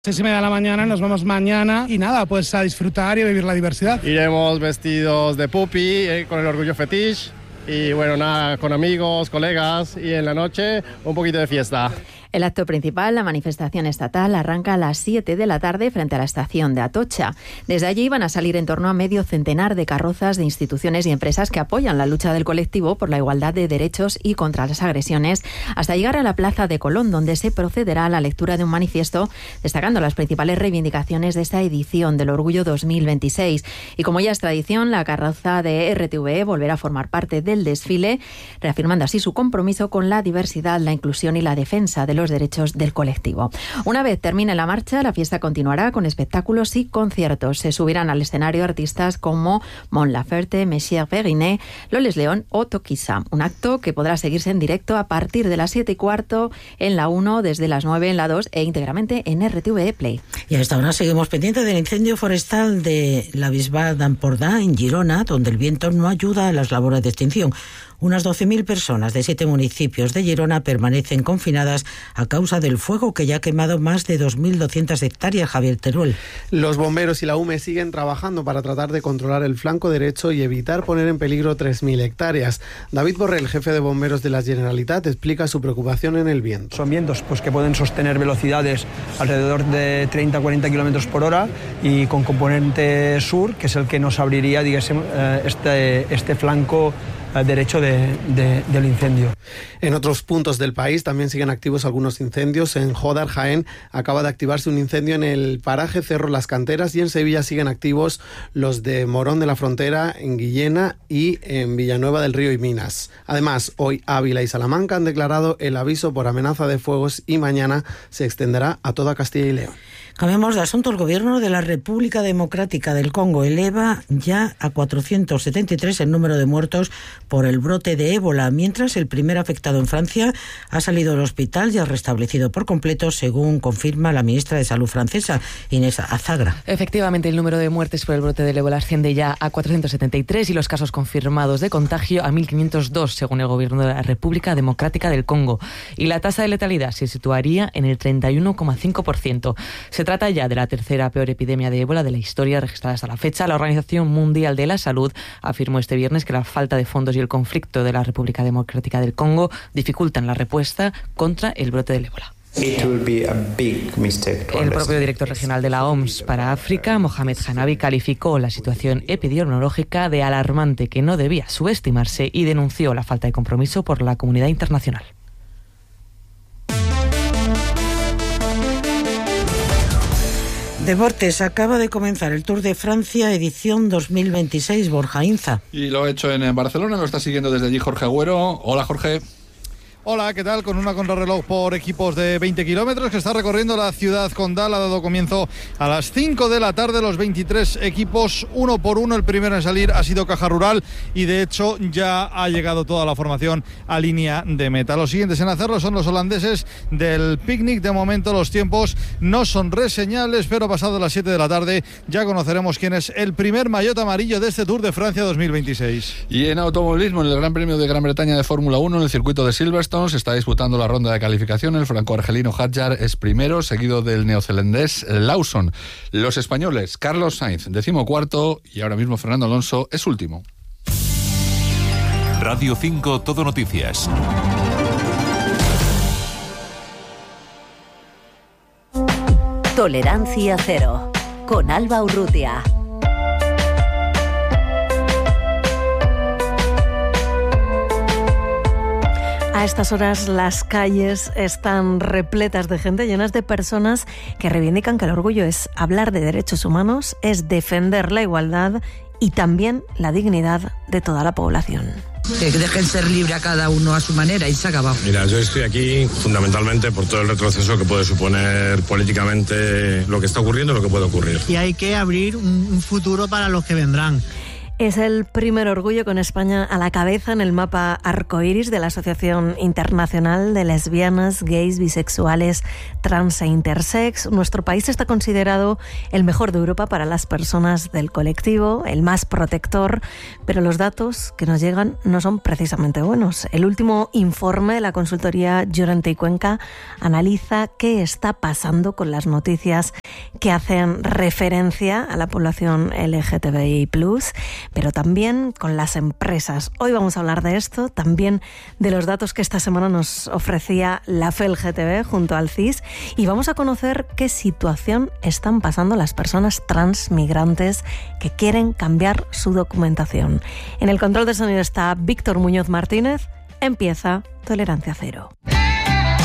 6:30 de la mañana, nos vamos mañana y nada, pues a disfrutar y a vivir la diversidad. Iremos vestidos de pupi, con el orgullo fetiche y bueno, nada, con amigos, colegas y en la noche un poquito de fiesta. El acto principal, la manifestación estatal, arranca a las 7 de la tarde frente a la estación de Atocha. Desde allí van a salir en torno a medio centenar de carrozas de instituciones y empresas que apoyan la lucha del colectivo por la igualdad de derechos y contra las agresiones, hasta llegar a la Plaza de Colón, donde se procederá a la lectura de un manifiesto destacando las principales reivindicaciones de esta edición del Orgullo 2026. Y como ya es tradición, la carroza de RTVE volverá a formar parte del desfile, reafirmando así su compromiso con la diversidad, la inclusión y la defensa de los derechos del colectivo. Una vez termine la marcha, la fiesta continuará con espectáculos y conciertos. Se subirán al escenario artistas como Mon Laferte, Messier Veriné, Loles León o Toquisa. Un acto que podrá seguirse en directo a partir de las 7:15 en la 1, desde las 9 en la 2 e íntegramente en RTVE Play. Y a esta hora seguimos pendientes del incendio forestal de la Bisbal d'Empordà en Girona, donde el viento no ayuda a las labores de extinción. Unas 12.000 personas de 7 municipios de Girona permanecen confinadas a causa del fuego que ya ha quemado más de 2.200 hectáreas, Javier Teruel. Los bomberos y la UME siguen trabajando para tratar de controlar el flanco derecho y evitar poner en peligro 3.000 hectáreas. David Borrell, jefe de bomberos de la Generalitat, explica su preocupación en el viento. Son vientos que pueden sostener velocidades alrededor de 30-40 kilómetros por hora y con componente sur, que es el que nos abriría, digamos, este flanco derecho del incendio. En otros puntos del país también siguen activos algunos incendios. En Jódar, Jaén, acaba de activarse un incendio en el paraje Cerro Las Canteras, y en Sevilla siguen activos los de Morón de la Frontera, en Guillena y en Villanueva del Río y Minas. Además, hoy Ávila y Salamanca han declarado el aviso por amenaza de fuegos y mañana se extenderá a toda Castilla y León. Cambiamos de asunto. El gobierno de la República Democrática del Congo eleva ya a 473 el número de muertos por el brote de ébola, mientras el primer afectado en Francia ha salido del hospital y ha restablecido por completo, según confirma la ministra de Salud francesa, Inés Azagra. Efectivamente, el número de muertes por el brote del ébola asciende ya a 473 y los casos confirmados de contagio a 1.502, según el gobierno de la República Democrática del Congo. Y la tasa de letalidad se situaría en el 31,5%. Se trata ya de la tercera peor epidemia de ébola de la historia registrada hasta la fecha. La Organización Mundial de la Salud afirmó este viernes que la falta de fondos y el conflicto de la República Democrática del Congo dificultan la respuesta contra el brote del ébola. El propio director regional de la OMS para África, Mohamed Hanabi, calificó la situación epidemiológica de alarmante, que no debía subestimarse, y denunció la falta de compromiso por la comunidad internacional. Deportes, acaba de comenzar el Tour de Francia edición 2026, Borja Inza. Y lo ha hecho en Barcelona, lo está siguiendo desde allí Jorge Agüero. Hola, Jorge. Hola, ¿qué tal? Con una contrarreloj por equipos de 20 kilómetros que está recorriendo la ciudad condal. Ha dado comienzo a las 5 de la tarde los 23 equipos, uno por uno. El primero en salir ha sido Caja Rural y de hecho ya ha llegado toda la formación a línea de meta. Los siguientes en hacerlo son los holandeses del Picnic. De momento los tiempos no son reseñables, pero pasado las 7 de la tarde ya conoceremos quién es el primer maillot amarillo de este Tour de Francia 2026. Y en automovilismo, en el Gran Premio de Gran Bretaña de Fórmula 1, en el circuito de Silverstone, se está disputando la ronda de calificación. El franco-argelino Hadjar es primero, seguido del neozelandés Lawson. Los españoles, Carlos Sainz, 14º, y ahora mismo Fernando Alonso es último. Radio 5 Todo Noticias. Tolerancia cero, con Alba Urrutia. A estas horas las calles están repletas de gente, llenas de personas que reivindican que el orgullo es hablar de derechos humanos, es defender la igualdad y también la dignidad de toda la población. Que dejen ser libre a cada uno a su manera y se acaba. Mira, yo estoy aquí fundamentalmente por todo el retroceso que puede suponer políticamente lo que está ocurriendo y lo que puede ocurrir. Y hay que abrir un futuro para los que vendrán. Es el primer orgullo con España a la cabeza en el mapa arcoíris de la Asociación Internacional de Lesbianas, Gays, Bisexuales, Trans e Intersex. Nuestro país está considerado el mejor de Europa para las personas del colectivo, el más protector, pero los datos que nos llegan no son precisamente buenos. El último informe de la consultoría Llorente y Cuenca analiza qué está pasando con las noticias que hacen referencia a la población LGTBI+, pero también con las empresas. Hoy vamos a hablar de esto, también de los datos que esta semana nos ofrecía la FELGTB junto al CIS, y vamos a conocer qué situación están pasando las personas transmigrantes que quieren cambiar su documentación. En el control de sonido está Víctor Muñoz Martínez. Empieza Tolerancia Cero.